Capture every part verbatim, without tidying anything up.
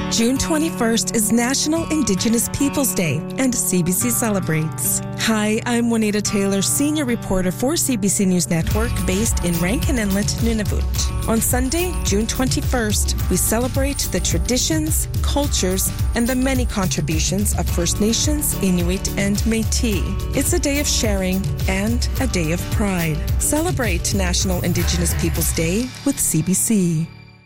June twenty-first is National Indigenous Peoples Day, and C B C celebrates. Hi, I'm Juanita Taylor, senior reporter for C B C News Network, based in Rankin Inlet, Nunavut. On Sunday, June twenty-first, we celebrate the traditions, cultures, and the many contributions of First Nations, Inuit, and Métis. It's a day of sharing and a day of pride. Celebrate National Indigenous Peoples Day with C B C.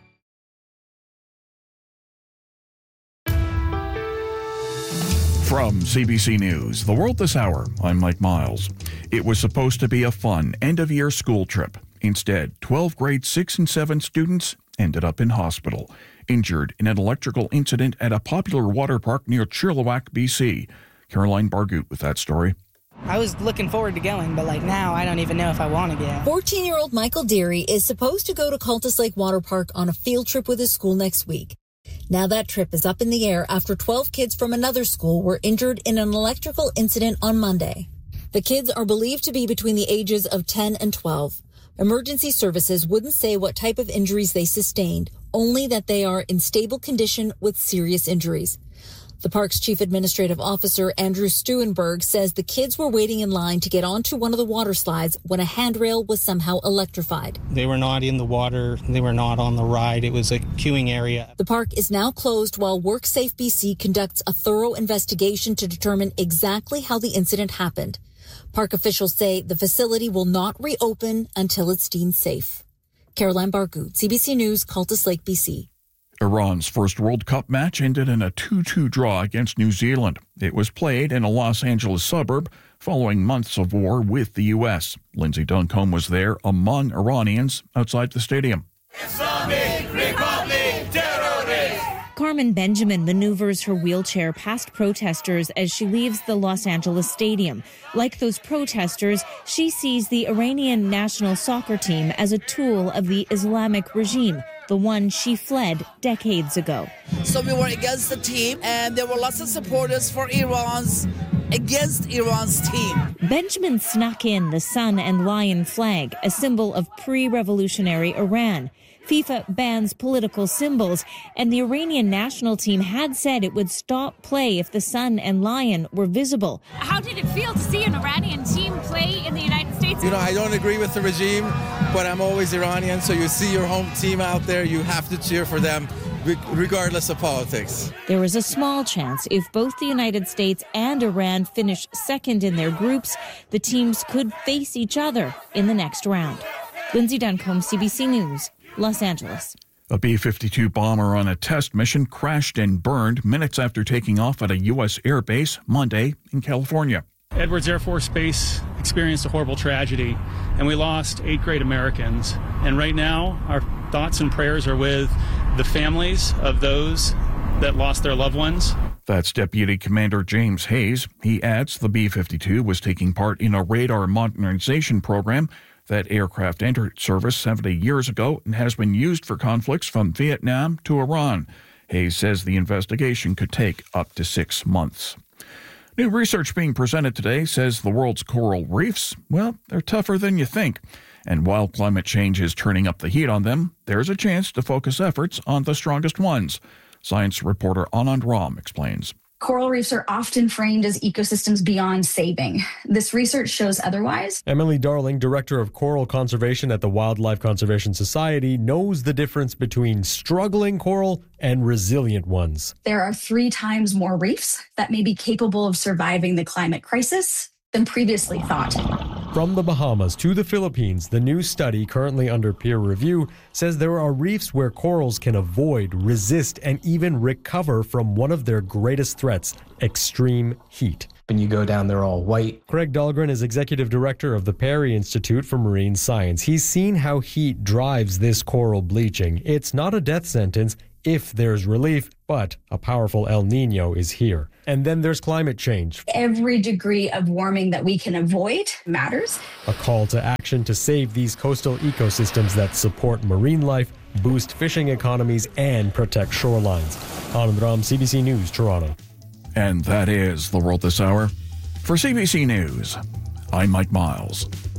From C B C News, The World This Hour, I'm Mike Miles. It was supposed to be a fun end-of-year school trip. Instead, twelve grade six and seven students ended up in hospital, injured in an electrical incident at a popular water park near Chilliwack, B C. Caroline Bargut with that story. I was looking forward to going, but like now, I don't even know if I want to go. fourteen-year-old Michael Deary is supposed to go to Cultus Lake Water Park on a field trip with his school next week. Now that trip is up in the air after twelve kids from another school were injured in an electrical incident on Monday. The kids are believed to be between the ages of ten and twelve. Emergency services wouldn't say what type of injuries they sustained, only that they are in stable condition with serious injuries. The park's chief administrative officer, Andrew Stewenberg, says the kids were waiting in line to get onto one of the water slides when a handrail was somehow electrified. They were not in the water. They were not on the ride. It was a queuing area. The park is now closed while WorkSafe B C conducts a thorough investigation to determine exactly how the incident happened. Park officials say the facility will not reopen until it's deemed safe. Caroline Bargut, C B C News, Cultus Lake, B C. Iran's first World Cup match ended in a two two draw against New Zealand. It was played in a Los Angeles suburb following months of war with the U S. Lindsay Duncombe was there among Iranians outside the stadium. Islamic Republic terrorists! Carmen Benjamin maneuvers her wheelchair past protesters as she leaves the Los Angeles stadium. Like those protesters, she sees the Iranian national soccer team as a tool of the Islamic regime, the one she fled decades ago. So we were against the team, and there were lots of supporters for Iran's against Iran's team. Benjamin snuck in the sun and lion flag, a symbol of pre-revolutionary Iran. FIFA bans political symbols, and the Iranian national team had said it would stop play if the sun and lion were visible. How did it feel to see an Iranian team play in the United States? You know, I don't agree with the regime, but I'm always Iranian, so you see your home team out there, you have to cheer for them, regardless of politics. There was a small chance if both the United States and Iran finished second in their groups, the teams could face each other in the next round. Lindsay Duncombe, C B C News, Los Angeles. A B fifty-two bomber on a test mission crashed and burned minutes after taking off at a U S airbase Monday in California. Edwards Air Force Base experienced a horrible tragedy, and we lost eight great Americans. And right now, our thoughts and prayers are with the families of those that lost their loved ones. That's Deputy Commander James Hayes. He adds the B fifty-two was taking part in a radar modernization program. That aircraft entered service seventy years ago and has been used for conflicts from Vietnam to Iran. Hayes says the investigation could take up to six months. New research being presented today says the world's coral reefs, well, they're tougher than you think. And while climate change is turning up the heat on them, there's a chance to focus efforts on the strongest ones. Science reporter Anand Ram explains. Coral reefs are often framed as ecosystems beyond saving. This research shows otherwise. Emily Darling, Director of Coral Conservation at the Wildlife Conservation Society, knows the difference between struggling coral and resilient ones. There are three times more reefs that may be capable of surviving the climate crisis than previously thought. From the Bahamas to the Philippines, the new study, currently under peer review, says there are reefs where corals can avoid, resist, and even recover from one of their greatest threats, extreme heat. When you go down, they're all white. Craig Dahlgren is executive director of the Perry Institute for Marine Science. He's seen how heat drives this coral bleaching. It's not a death sentence if there's relief, but a powerful El Nino is here. And then there's climate change. Every degree of warming that we can avoid matters. A call to action to save these coastal ecosystems that support marine life, boost fishing economies, and protect shorelines. Anand Ram, C B C News, Toronto. And that is The World This Hour. For C B C News, I'm Mike Miles.